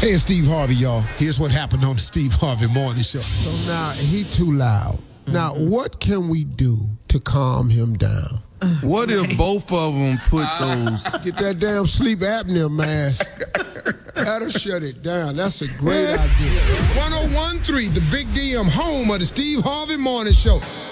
Hey, it's Steve Harvey, y'all. Here's what happened on the Steve Harvey Morning Show. So now he too loud. Now, what can we do to calm him down? What if both of them put those? Get that damn sleep apnea mask. That'll shut it down. That's a great idea. 1013, the Big DM, home of the Steve Harvey Morning Show.